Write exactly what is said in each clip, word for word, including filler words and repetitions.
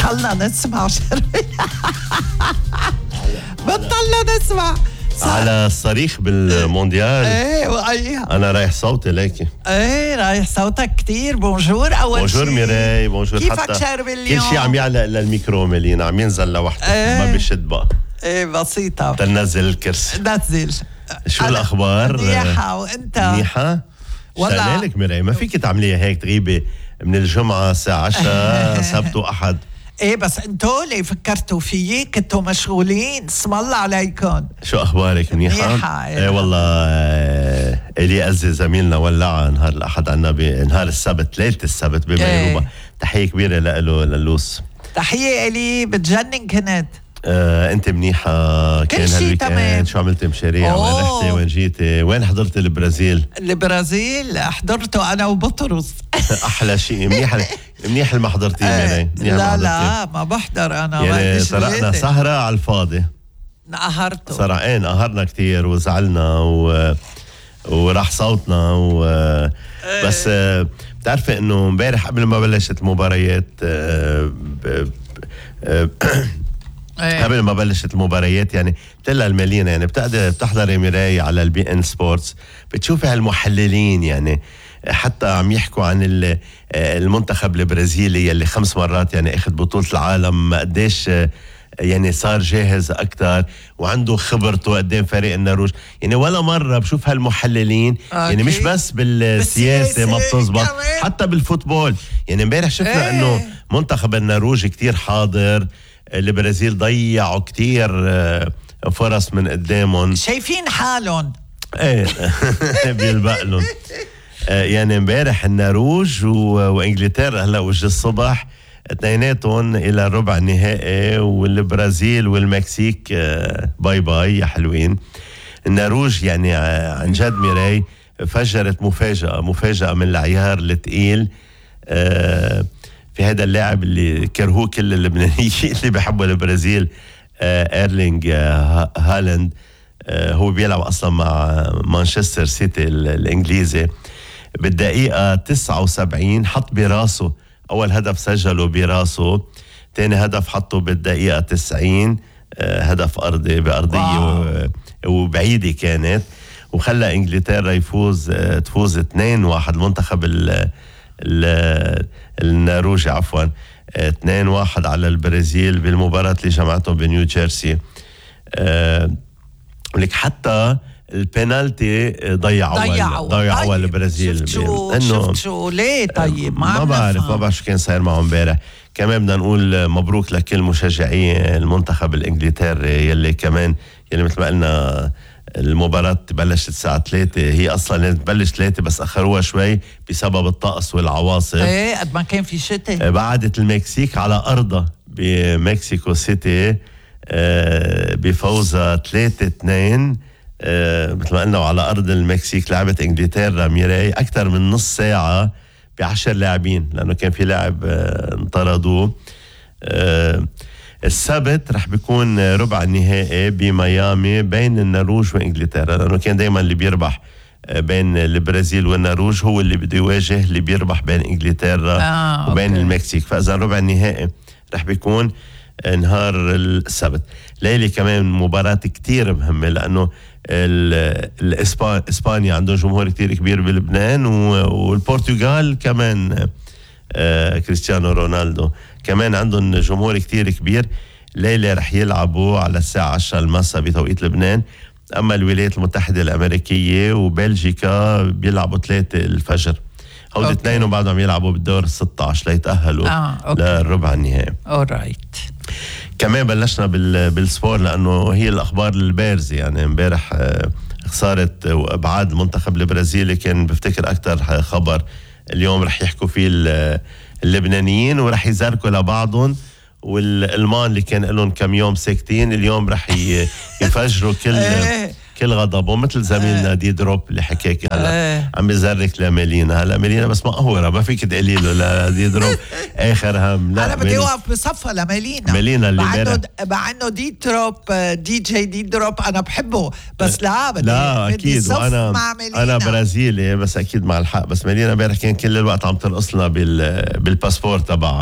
بطلنا نسمع شربيني. بطلنا نسمع على الصريخ بالمونديال. ايه وأيها انا رايح صوتي ليكي. ايه رايح صوتك كتير. بونجور اول بونجور شي. ميراي. بونجور. كيفك حتى شارب اليوم؟ كل شيء عم يعلق للميكرو ميلينا، عم ينزل لوحده. ايه. ما بيشد بقى. ايه بسيطة. تنزل الكرسي. نزل. شو الاخبار؟ منيحة. وانت؟ منيحة. والله شغلالك ميراي، ما فيك تعمليها هيك تغيبي من الجمعة الساعة عشرة سبت وأحد. ايه بس انتو اللي فكرتوا فيي كنتوا مشغولين. اسم الله عليكم. شو اخبارك؟ منيحة. منيحة. ايه والله. آه الي أزي زميلنا ولع نهار الاحد عنا بنهار السبت، ليلة السبت ببيروبا. ايه. تحية كبيرة له للوس. تحية الي. بتجنن كنت. آه انت منيحة؟ كل كان شي هالويكند تمام. شو عملتي مشاريع؟ وين أوه. رحتي؟ وين جيتي؟ وين حضرت البرازيل؟ البرازيل حضرته انا وبطرس. احلى شيء. منيح منيح اللي ما حضرتيه. ايه. منيح لا اللي ما لا ما بحضر انا. يعني وقت سرقنا شغلتي. سهرة على الفاضي. نقهرته. صراحة ايه نقهرنا كتير وزعلنا و... وراح صوتنا و... بس آه، بتعرفي انه امبارح قبل ما بلشت المباريات آه، ب... ب... ايه. قبل ما بلشت المباريات يعني بتلا المالينا يعني بتقدر بتحضري مراية على البي ان سبورتس، بتشوفي هالمحللين يعني حتى عم يحكوا عن المنتخب البرازيلي اللي خمس مرات يعني اخذ بطولة العالم، قديش يعني صار جاهز أكتر وعنده خبرته قدام فريق النرويج. يعني ولا مرة بشوف هالمحللين أوكي. يعني مش بس بالسياسة ما بتزبط، كمان. حتى بالفوتبول. يعني امبارح شفنا ايه. انه منتخب النرويج كتير حاضر، البرازيل ضيعوا كتير فرص من قدامهم. شايفين حالهم. ايه بيلبق لهم. يعني امبارح النرويج وانجلترا هلا وجه الصبح اثنيناتهم الى الربع النهائي، والبرازيل والمكسيك باي باي يا حلوين. النرويج يعني عن جد ميراي فجرت مفاجأة مفاجأة من العيار الثقيل في هذا اللاعب اللي كرهوه كل اللبنانيين اللي بيحبوا البرازيل، ايرلينج هالاند. هو بيلعب اصلا مع مانشستر سيتي الانجليزي. بالدقيقة تسعة وسبعين حط براسه أول هدف، سجله براسه. تاني هدف حطه بالدقيقة تسعين، هدف أرضي بأرضية وبعيدة كانت، وخلى إنجلترا يفوز تفوز اثنين واحد المنتخب النرويجي عفوا اثنين واحد على البرازيل بالمباراة اللي جمعتهم بنيو جيرسي. لك حتى البنالتي ضيعوا ضيعوا ضيعوا طيب. البرازيل. شفت شو شفت شو ليه طيب؟ ما, ما بعرف ما بعرف شو كان صاير معه امبارح. كمان بدنا نقول مبروك لكل مشجعي المنتخب الانجلتري يلي كمان يلي مثل ما قلنا المباراة بلشت الساعة ثلاثة، هي أصلا لازم تبلش ثلاثة بس أخروها شوي بسبب الطقس والعواصف. ايه قد ما كان في شتاء. بعدت المكسيك على أرضها بمكسيكو سيتي بفوزها ثلاثة اثنين مثل ما قلنا. وعلى أرض المكسيك لعبت إنجلترا ميراي أكثر من نص ساعة بعشر لاعبين لأنه كان في لاعب انطردوه. السبت رح بيكون ربع النهائي بميامي بين النرويج وإنجلترا، لأنه كان دايما اللي بيربح بين البرازيل والنرويج هو اللي بده يواجه اللي بيربح بين إنجلترا آه، وبين أوكي. المكسيك. فإذا ربع النهائي رح بيكون نهار السبت. ليلة كمان مباراة كتير مهمة لأنه الإسبان إسبانيا عندهم جمهور كتير كبير بلبنان، والبرتغال كمان آه كريستيانو رونالدو كمان عندهم جمهور كتير كبير. ليلة رح يلعبوا على الساعة عشرة المساء بتوقيت لبنان. أما الولايات المتحدة الأمريكية وبلجيكا بيلعبوا ثلاثة الفجر. هودي اثنين وبعدهم يلعبوا بالدور ستة عشر ليتأهلوا آه، للربع النهائي. اورايت. كمان بلشنا بال بالسبور لأنه هي الأخبار البارزة. يعني امبارح خسارة وابعاد المنتخب البرازيلي كان بفتكر أكتر خبر اليوم رح يحكوا فيه اللبنانيين ورح يزاركوا لبعضهم، والألمان اللي كان لهم كم يوم ساكتين اليوم رح يفجروا كل كل غضبهم، مثل زميلنا دي دروب اللي حكاك هلا عم بيزرك لمالينا. هلا مالينا بس مقهورة ما فيك تقولي له لدي دروب اخر هم. لا انا بدي اوقف بصفها لمالينا. مالينا اللي مع انه مع انه دي دروب دي جي دي دروب انا بحبه، بس لا بدي لا بدي اكيد. صف وانا مع مالينا. انا برازيلي بس اكيد مع الحق. بس مالينا امبارح كان كل الوقت عم ترقصنا بال بالباسبور تبعها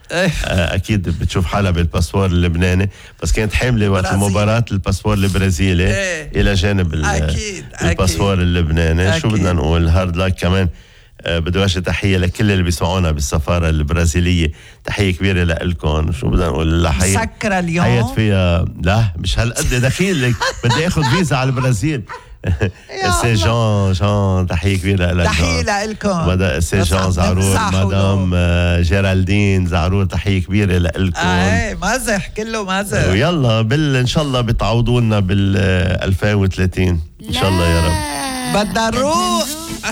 اكيد بتشوف حالها بالباسبور اللبناني، بس كانت حامله وقت المباراه الباسبور البرازيلي ايه. الى جانب أكيد. الباسبور أكيد. اللبناني. أكيد. شو بدنا نقول، هارد لاك كمان. بدي وجه تحيه لكل اللي بيسمعونا بالسفاره البرازيليه، تحيه كبيره لكم. شو بدنا نقول، حياة مسكره اليوم حياة فيها لا مش هالقد دخيل بدي اخذ فيزا على البرازيل. سي جان جان تحيه كبيره لك. تحيه لكم. مدام سي جان زعرور، مدام جيرالدين زعرور، تحيه كبيره لكم. ايه مازح كله مازح. ويلا بال ان شاء الله بتعوضوا لنا بال ألفين وثلاثين ان شاء الله يا رب. بدنا نروح.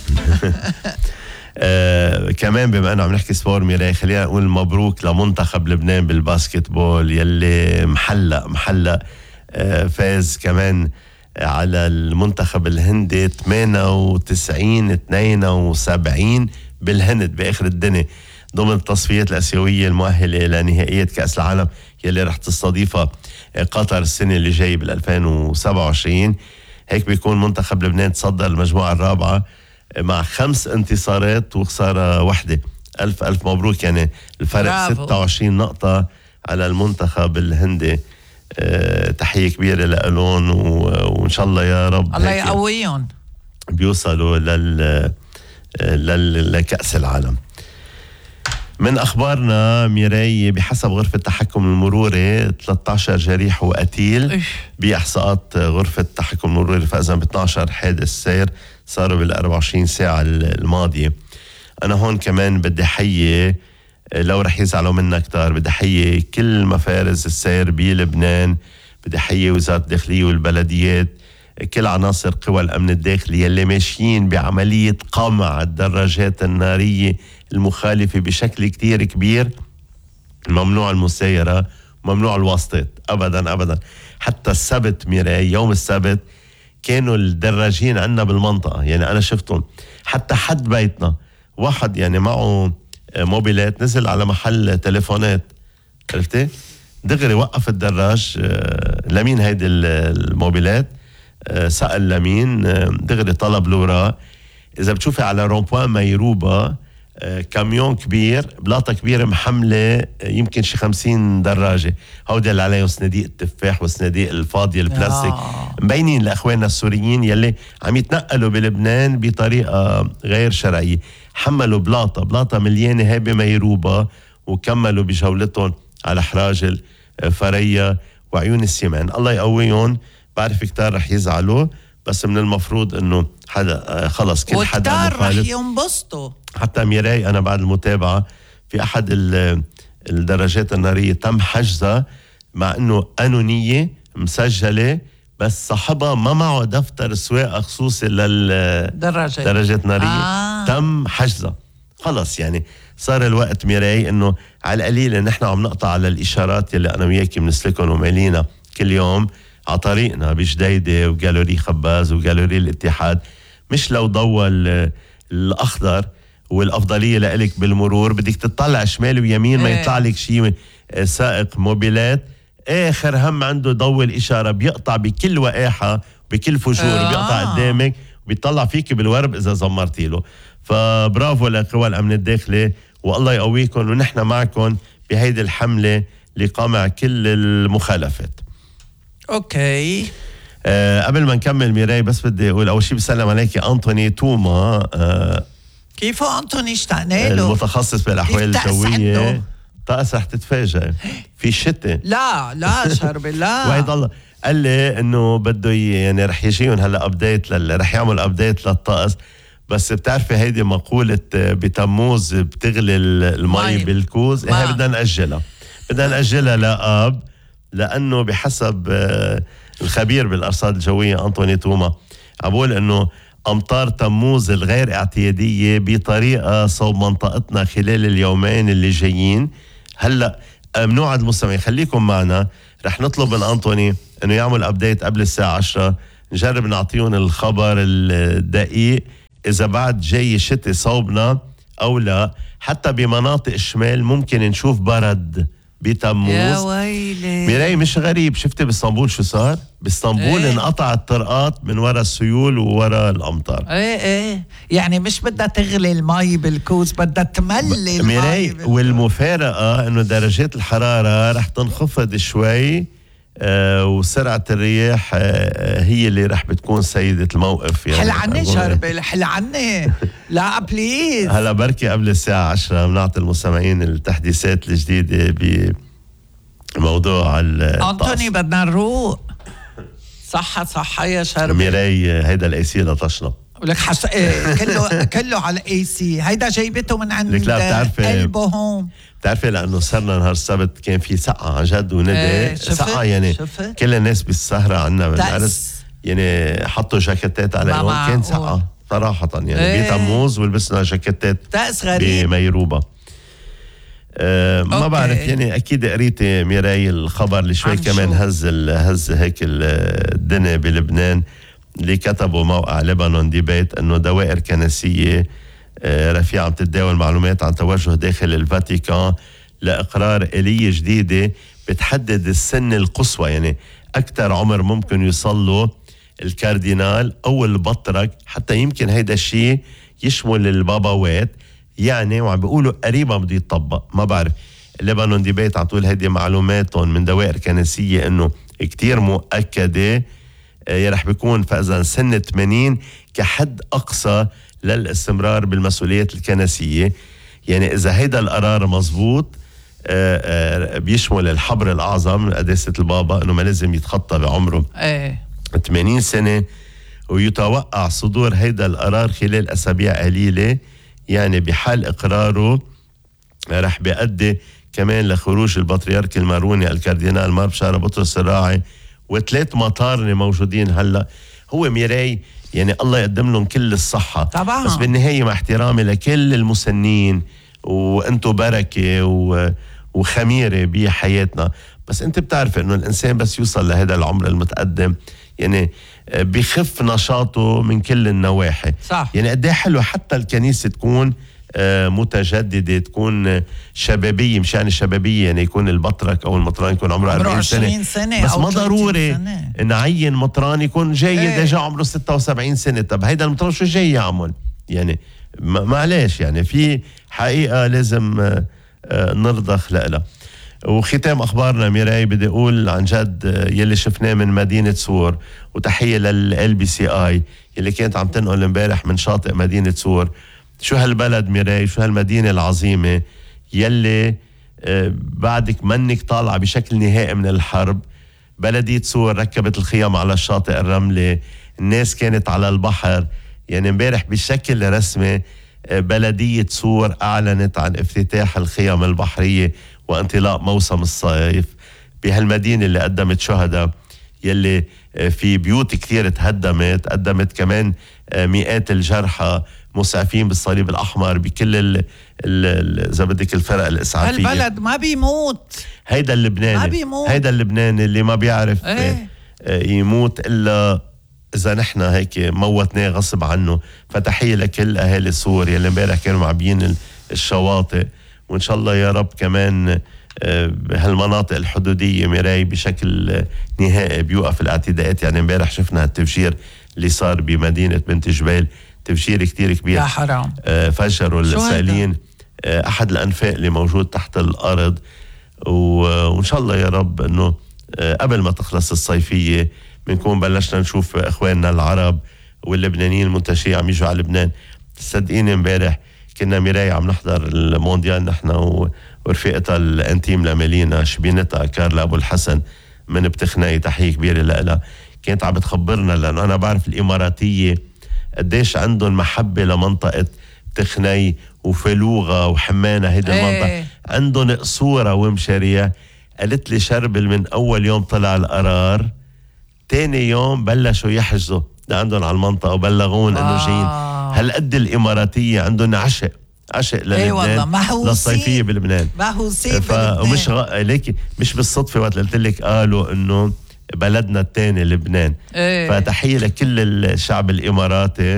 آه كمان بما انه عم نحكي سبور ميراي، خلينا نقول مبروك لمنتخب لبنان بالباسكتبول يلي محلق محلق آه فاز كمان على المنتخب الهندي ثمانية وتسعين اثنين وسبعين بالهند باخر الدنيا ضمن التصفيات الاسيويه المؤهله لنهائيه كاس العالم يلي رح تستضيفها قطر السنه اللي جاي بال ألفين وسبعة وعشرين. هيك بيكون منتخب لبنان تصدر المجموعه الرابعه مع خمس انتصارات وخساره واحده. الف الف مبروك، يعني الفرق برافو. ستة وعشرين نقطه على المنتخب الهندي. أه تحيه كبيره لهم، وان شاء الله يا رب الله يقويهم بيوصلوا لل لل لكأس العالم. من اخبارنا ميراي، بحسب غرفه التحكم المروري ثلاثة عشر جريح وقتيل باحصاءات غرفه التحكم المروري، فاذا ب اثني عشر حادث سير صاروا بال أربعة وعشرين ساعه الماضيه. انا هون كمان بدي حيي، لو رح يزعلوا منا كتار، بدي حيي كل مفارز السير بلبنان، بدي حيي وزاره الداخليه والبلديات، كل عناصر قوى الامن الداخلي يلي ماشيين بعمليه قمع الدراجات الناريه المخالفه بشكل كتير كبير. ممنوع المسايره، ممنوع الواسطات ابدا ابدا. حتى السبت ميراي، يوم السبت كانوا الدراجين عندنا بالمنطقه، يعني انا شفتهم حتى حد بيتنا واحد يعني معه موبيلات نزل على محل تليفونات، عرفتي؟ دغري وقف الدراج، لمين هيدي الموبيلات؟ سأل لمين، دغري طلب لورا. إذا بتشوفي على رومبوان ميروبا كاميون كبير، بلاطة كبيرة محملة يمكن شي خمسين دراجة، هودي اللي عليهم صناديق التفاح والصناديق الفاضية البلاستيك، مبينين لأخواننا السوريين يلي عم يتنقلوا بلبنان بطريقة غير شرعية. حملوا بلاطة بلاطة مليانة هاي بميروبا، وكملوا بجولتهم على حراج الفرية وعيون السيمان. الله يقويهم، بعرف كتار رح يزعلوا، بس من المفروض انه حدا خلص كل حدا مخالف وكتار رح ينبسطوا. حتى ميراي انا بعد المتابعه في احد الدراجات الناريه تم حجزها مع انه قانونيه مسجله، بس صاحبها ما معه دفتر سواقه خصوصي للدراجات الناريه. آه. تم حجزها خلص. يعني صار الوقت ميراي انه على القليل نحن عم نقطع على الاشارات اللي انا وياكي بنسلكهم ومالينا كل يوم على طريقنا بجديدة وجالوري خباز وجالوري الاتحاد، مش لو ضوى الأخضر والأفضلية لإلك بالمرور بدك تطلع شمال ويمين ما يطلع لك شيء سائق موبيلات آخر هم عنده ضوء الإشارة بيقطع بكل وقاحة بكل فجور آه. بيقطع قدامك وبيطلع فيك بالورب إذا زمرتي له. فبرافو لقوى الأمن الداخلي، والله يقويكم، ونحن معكم بهيدي الحملة لقمع كل المخالفات. اوكي. أه قبل ما نكمل ميراي، بس بدي اقول اول شيء بسلم عليك أنطوني توما. أه كيفه أنطوني؟ اشتقنا له. المتخصص بالاحوال الجويه. طقس رح تتفاجئ في الشتاء. لا لا شهر بالله. وعيد الله قال لي انه بده يعني رح يجيهم هلا ابديت لل... رح يعمل ابديت للطقس، بس بتعرفي هيدي مقوله بتموز بتغلي المي بالكوز، هي بدنا ناجلها بدنا ناجلها لاب، لأنه بحسب الخبير بالأرصاد الجوية أنطوني توما أقول أنه أمطار تموز الغير اعتيادية بطريقة صوب منطقتنا خلال اليومين اللي جايين. هلأ منوعد المستمعين خليكم معنا، رح نطلب من أنطوني أنه يعمل أبديت قبل الساعة عشرة، نجرب نعطيهم الخبر الدقيق إذا بعد جاي شتي صوبنا أو لا. حتى بمناطق الشمال ممكن نشوف برد بتموز. يا ويلي ميراي مش غريب، شفتي باسطنبول شو صار؟ باسطنبول ايه؟ انقطع الطرقات من وراء السيول ووراء الامطار. ايه ايه يعني مش بدها تغلي المي بالكوز، بدها تملي المي ميراي بالكوز. والمفارقه انه درجات الحراره رح تنخفض شوي، آه وسرعه الرياح آه هي اللي رح بتكون سيده الموقف. يعني حل عني شربل، حل عني لا بليز. هلا بركي قبل الساعه عشرة بنعطي المستمعين التحديثات الجديده بموضوع الطقس. أنتوني بدنا نروق. صحة صحة يا شربل. ميراي هيدا الايسي لطشنا. ولك حس... إيه كله كله على اي سي. هيدا جايبته من عند قلبه هون. بتعرفي لانه صرنا نهار السبت كان في سقعه عن جد وندى. ايه سقعه يعني شفت؟ كل الناس بالسهره عنا بالعرس يعني حطوا جاكيتات عليهم، كان سقعه صراحه يعني. ايه بتموز ولبسنا جاكيتات تأس غريب بميروبه. أه ما أوكي. بعرف يعني اكيد قريتي ميراي الخبر اللي شوي كمان هز هز هيك الدنيا بلبنان، اللي كتبوا موقع لبنان ديبيت انه دوائر كنسيه رفيعه عم تتداول معلومات عن توجه داخل الفاتيكان لاقرار آلية جديده بتحدد السن القصوى، يعني اكثر عمر ممكن يوصل له الكاردينال او البطرك، حتى يمكن هيدا الشيء يشمل الباباوات يعني. وعم بيقولوا قريبا بده يتطبق، ما بعرف. لبنان ديبيت عم تقول هيدي معلوماتهم من دوائر كنسيه انه كتير مؤكده. آه رح بيكون فاذا سن ثمانين كحد اقصى للاستمرار بالمسؤوليات الكنسيه. يعني اذا هيدا القرار مزبوط آه آه بيشمل الحبر الاعظم قداسه البابا انه ما لازم يتخطى بعمره ايه ثمانين سنه، ويتوقع صدور هيدا القرار خلال اسابيع قليله. يعني بحال اقراره رح بيؤدي كمان لخروج البطريرك الماروني الكاردينال مار بشارة بطرس الراعي وثلاث مطارنه موجودين هلا. هو ميراي يعني الله يقدم لهم كل الصحه طبعا، بس بالنهايه مع احترامي لكل المسنين وانتم بركه و وخميره بحياتنا، بس انت بتعرف انه الانسان بس يوصل لهذا العمر المتقدم يعني بخف نشاطه من كل النواحي. صح. يعني قد ايه حلو حتى الكنيسه تكون متجدده، تكون شبابيه، مشان الشبابيه يعني يكون البطرك او المطران يكون عمره أربعين سنه, سنة بس أو ما ضروري نعين مطران يكون جاي ايه. ديجا عمره ستة وسبعين سنه. طب هيدا المطران شو جاي يعمل يعني؟ معلش يعني في حقيقه لازم نرضخ لها. وختام اخبارنا ميراي بدي اقول عن جد يلي شفناه من مدينه سور، وتحيه لل بي سي اي يلي كانت عم تنقل امبارح من شاطئ مدينه سور. شو هالبلد ميراي، شو هالمدينه العظيمه يلي آه بعدك منك طالعه بشكل نهائي من الحرب. بلديه سور ركبت الخيام على الشاطئ الرملي، الناس كانت على البحر. يعني امبارح بشكل رسمي آه بلديه سور اعلنت عن افتتاح الخيام البحريه وانطلاق موسم الصيف بهالمدينة اللي قدمت شهداء، يلي في بيوت كثير تهدمت، قدمت كمان مئات الجرحى مسعفين بالصليب الأحمر بكل ال ال إذا بدك الفرق الإسعافية. هالبلد ما بيموت، هيدا اللبناني، ما بيموت. هيدا اللبناني اللي ما بيعرف ايه؟ يموت إلا إذا نحن هيك موتناه غصب عنه. فتحية لكل أهالي سوريا اللي امبارح كانوا معبيين الشواطئ، وإن شاء الله يا رب كمان بهالمناطق الحدودية ميراي بشكل نهائي بيوقف الاعتداءات. يعني امبارح شفنا التفجير اللي صار بمدينة بنت جبيل، تفجير كتير كبير. يا حرام. فجروا السائلين أحد الأنفاق اللي موجود تحت الأرض. وإن شاء الله يا رب أنه قبل ما تخلص الصيفية بنكون بلشنا نشوف إخواننا العرب واللبنانيين المنتشرين عم يجوا على لبنان. صدقيني امبارح كنا ميراي عم نحضر المونديال نحن ورفيقتها الانتيم لميلينا شبينتها كارلا ابو الحسن من بتخناي، تحيه كبيره لها. كانت عم بتخبرنا لانه انا بعرف الاماراتيه قديش عندهم محبه لمنطقه بتخناي وفلوغه وحمانه. هيدي ايه. المنطقه عندهم قصوره ومشاريع. قالت لي شربل من اول يوم طلع القرار تاني يوم بلشوا يحجزوا عندهم على المنطقه وبلغون انه جايين. هالقد الاماراتيه عندهم عشق عشق للبنان. اي والله للصيفيه بلبنان مهووسين فمش غ... ليكي مش بالصدفه وقت قلت لك قالوا انه بلدنا الثاني لبنان. ايه. فتحيه لكل الشعب الاماراتي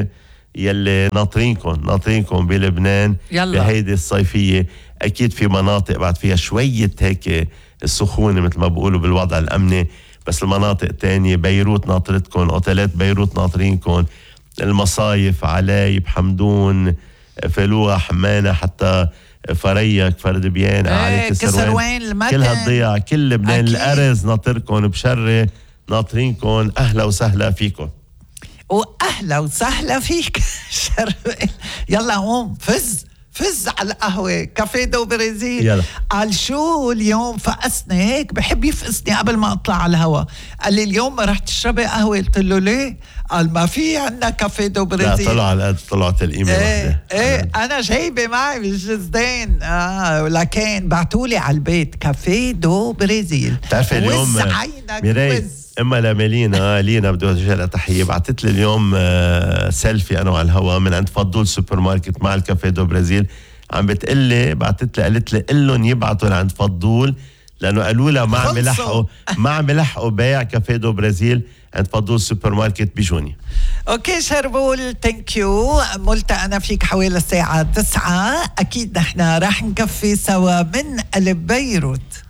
يلي ناطرينكم ناطرينكم بلبنان بهيدي الصيفية. أكيد في مناطق بعد فيها شوية هيك السخونة مثل ما بقولوا بالوضع الأمني، بس المناطق التانية بيروت ناطرتكم، أوتيلات بيروت ناطرينكم، المصايف علايب حمدون فلوة حمانة حتى فريك فردبيان عالي كسروان كل هالضيعة كل لبنان الأرز ناطركم بشرة ناطرينكم. أهلا وسهلا فيكم وأهلا وسهلا فيك. يلا قوم فز فز على القهوة كافيه دو برازيل. يلا. قال شو اليوم فقسنا هيك بحب يفقسني قبل ما اطلع على الهوا. قال لي اليوم ما رح تشربي قهوة؟ قلت له ليه؟ قال ما في عندنا كافيه دو برازيل. لا طلع على قد طلعت القيمة ايه وحدة. ايه انا جايبة معي بالجزدين اه ولكن بعتولي على البيت كافيه دو برازيل. بتعرفي اليوم ميراي اما لميلينا لينا بدي اوجه لها تحيه، بعثت لي اليوم آه سيلفي انا على الهواء من عند فضول سوبر ماركت مع الكافيه دو برازيل. عم بتقلي بعثت لي قالت لي قل لهم يبعثوا لعند فضول لانه قالوا لها ما عم يلحقوا ما عم يلحقوا بيع كافيه دو برازيل عند فضول سوبر ماركت بجوني. اوكي شربول ثانك يو. ملتقى فيك حوالي الساعه تسعة. اكيد نحن راح نكفي سوا من قلب بيروت.